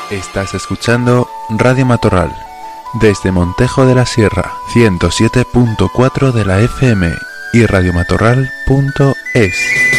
Estás escuchando Radio Matorral, desde Montejo de la Sierra, 107.4 de la FM y radiomatorral.es.